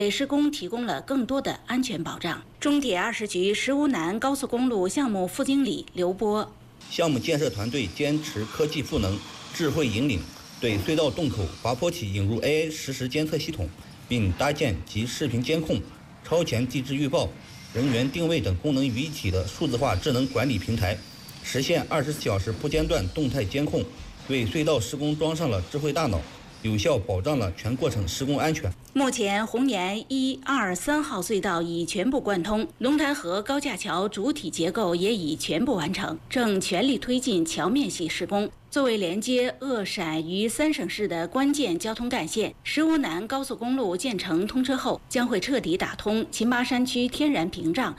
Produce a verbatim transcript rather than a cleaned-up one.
给施工提供了更多的安全保障。中铁二十局石屋南高速公路项目副经理刘波， 项目建设团队坚持科技赋能、智慧引领，对隧道洞口、滑坡体引入 A I 实时监测系统，并搭建集视频监控、超前地质预报、人员定位等功能于一体的数字化智能管理平台，实现二十四小时不间断动态监控，为隧道施工装上了智慧大脑，有效保障了全过程施工安全。 目前，红岩一、二、三号隧道已全部贯通，龙潭河高架桥主体结构也已全部完成，正全力推进桥面系施工。作为连接鄂陕渝三省市的关键交通干线，石屋南高速公路建成通车后，将会彻底打通秦巴山区天然屏障